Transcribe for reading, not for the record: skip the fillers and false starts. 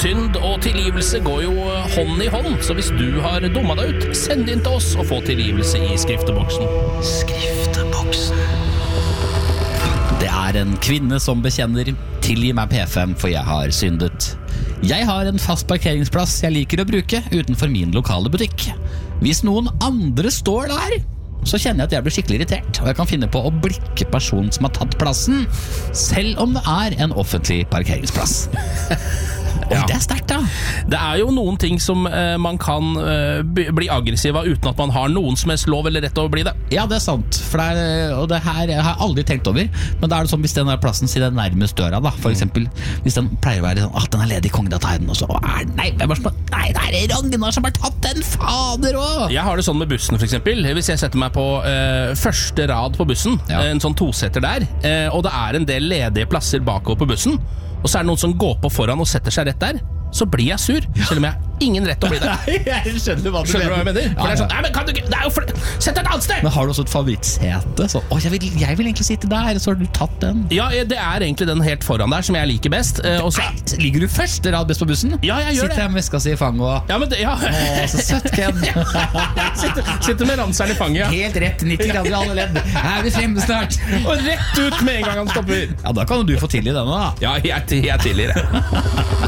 Synd og tilgivelse går jo hånd i hånd, så hvis du har dummet deg ut, send inn til oss og få tilgivelse i skrifteboksen. Skrifteboksen. Det er en kvinne som bekjenner: tilgi meg P5, for jeg har syndet. Jeg har en fast parkeringsplass jeg liker å bruke utenfor min lokale butikk. Hvis noen andre står der, så kjenner jeg at jeg blir skikkelig irritert, og jeg kan finne på å blikke personen som har tatt plassen, selv om det er en offentlig parkeringsplass. Oi, det er sterkt da. Det er jo noen ting som man kan bli aggressiv av uten at man har noen som helst lov eller rett til å bli det. Ja, det er sant, og det her jeg har aldri tenkt over. Men da er det sånn, hvis den der plassen sier den nærmest døra da, for eksempel, hvis den pleier å være sånn, den er ledig, kongen, da tar jeg den, og så, nei, det er Ragnar som har tatt den, fader også. Jeg har det sånn med bussen for eksempel. Hvis jeg setter meg på første rad på bussen, en sånn tosetter der, og det er en del ledige plasser bakover på bussen, og så er det noen som går på foran og setter seg rett der, så blir jeg sur, selv om jeg har ingen rett til å bli der. Jeg skjønner hva jeg mener. For det er sånn, nei, men kan du ikke, det er jo sett et annet sted! Men har du også et favorittsete? Så, jeg vil egentlig sitte der, så har du tatt den. Ja, det er egentlig den helt foran der som jeg liker best. Ligger du første rad best på bussen? Ja, jeg gjør det. Sitter jeg med veska si i fanget og... Ja, men det, ja. Så søtt, Ken. Sitter med ranseren i fanget, ja. Helt rett, 90 grader i alle ledd. Her er vi fremme snart. Og rett ut med en gang han stopper. Ja, da kan du få tilgi denne da. Ja, jeg tilgir det.